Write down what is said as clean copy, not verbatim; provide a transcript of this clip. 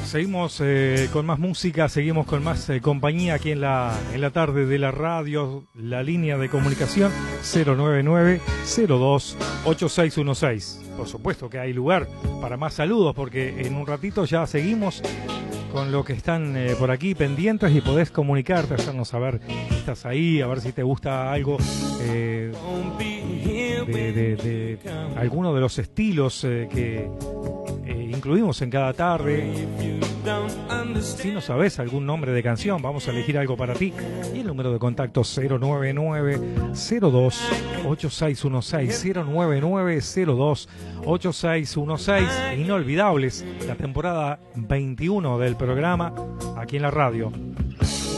Seguimos con más música, seguimos con más compañía aquí en la tarde de la radio. La línea de comunicación 099-02-8616. Por supuesto que hay lugar para más saludos, porque en un ratito ya seguimos con lo que están por aquí pendientes y podés comunicarte, hacernos saber que estás ahí, a ver si te gusta algo de alguno de los estilos que incluimos en cada tarde. Si no sabes algún nombre de canción, vamos a elegir algo para ti. Y el número de contacto 099-02-8616, 099-02-8616. Inolvidables, la temporada 21 del programa aquí en la radio.